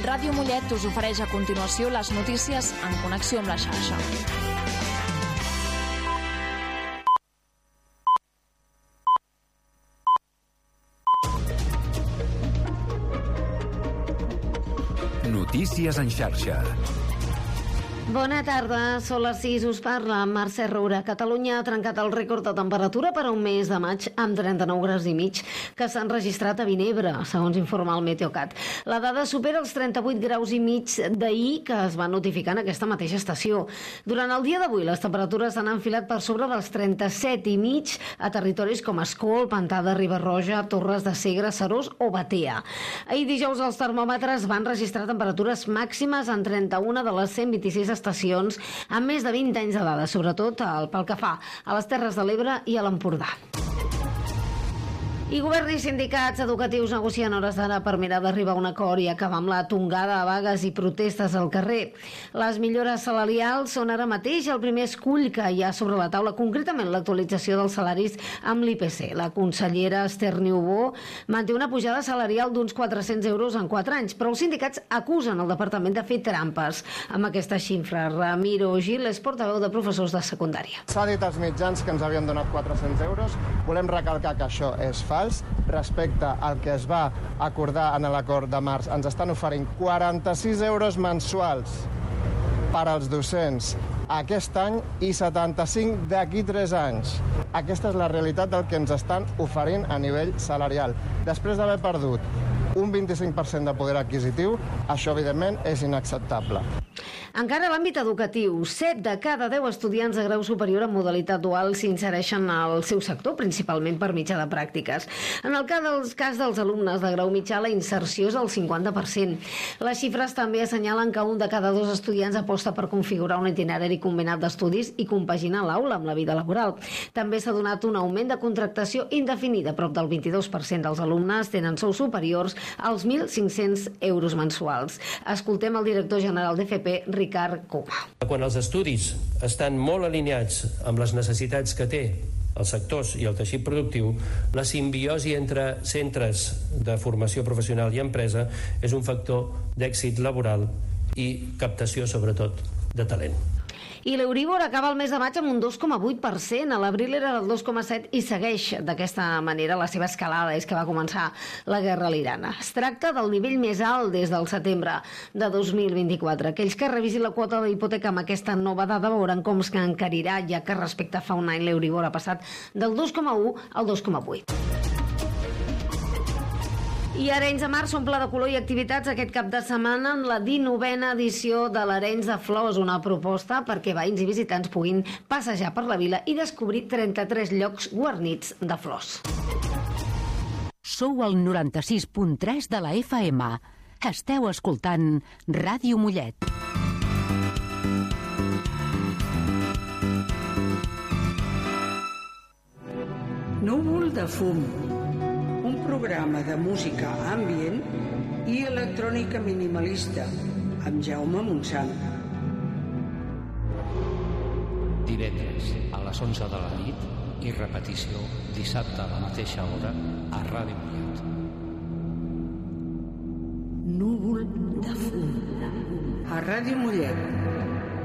Ràdio Mollet us ofereix a continuació les notícies en connexió amb la xarxa. Notícies en xarxa. Bona tarda, són les 6, us parla Mercè Roura. Catalunya ha trencat el rècord de temperatura per a un mes de maig amb 39 graus i mig que s'han registrat a Vinebre, segons informa el Meteocat. La dada supera els 38 graus i mig d'ahir que es va notificar en aquesta mateixa estació. Durant el dia d'avui les temperatures s'han enfilat per sobre dels 37 i mig a territoris com Ascó, Pantà de Riba-roja, Torres de Segre, Serós o Batea. Ahir dijous els termòmetres van registrar temperatures màximes en 31 de les 126 estacions amb més de 20 anys d'edada, sobretot pel que fa a les Terres de l'Ebre i a l'Empordà. I govern i sindicats educatius negocien hores d'ara per mirar d'arribar a un acord i acabar amb la tongada de vagues i protestes al carrer. Les millores salarials són ara mateix el primer escull que hi ha sobre la taula, concretament l'actualització dels salaris amb l'IPC. La consellera Esther Niubó manté una pujada salarial d'uns 400 euros en 4 anys, però els sindicats acusen el departament de fer trampes amb aquesta xifra. Ramiro Gil és portaveu de professors de secundària. S'ha dit als mitjans que ens havien donat 400 euros. Volem recalcar que això és fals. Respecte al que es va acordar en l'acord de març, ens estan oferint 46 euros mensuals per als docents aquest any i 75 d'aquí 3 anys. Aquesta és la realitat del que ens estan oferint a nivell salarial. Després d'haver perdut un 25% de poder adquisitiu, això evidentment és inacceptable. Encara a l'àmbit educatiu, 7 de cada 10 estudiants de grau superior en modalitat dual s'insereixen al seu sector, principalment per mitjà de pràctiques. En el cas dels alumnes de grau mitjà, la inserció és el 50%. Les xifres també assenyalen que un de cada 2 estudiants aposta per configurar un itinerari combinat d'estudis i compaginar l'aula amb la vida laboral. També s'ha donat un augment de contractació indefinida. Prop del 22% dels alumnes tenen sous superiors als 1.500 euros mensuals. Escoltem el director general d'FP, Ricard Coma. Quan els estudis estan molt alineats amb les necessitats que té els sectors i el teixit productiu, la simbiosi entre centres de formació professional i empresa és un factor d'èxit laboral i captació, sobretot, de talent. I l'Euríbor acaba el mes de maig amb un 2,8%. A l'abril era el 2,7% i segueix d'aquesta manera la seva escalada. És que va començar la guerra a l'Iran. Es tracta del nivell més alt des del setembre de 2024. Aquells que revisin la quota d'hipoteca amb aquesta nova dada veuran com es encarirà, ja que respecte a fa un any l'Euríbor ha passat del 2,1 al 2,8%. I Arenys de Mar s'omple de color i activitats aquest cap de setmana en la 19a edició de l'Arenys de Flors, una proposta perquè veïns i visitants puguin passejar per la vila i descobrir 33 llocs guarnits de flors. Sou al 96.3 de la FM. Esteu escoltant Ràdio Mollet. Núvol de fum, un programa de música ambient i electrònica minimalista amb Jaume Montsant. Divendres a les 11 de la nit i repetició dissabte a la mateixa hora a Ràdio Mollet. Núvol de fum a Ràdio Mollet.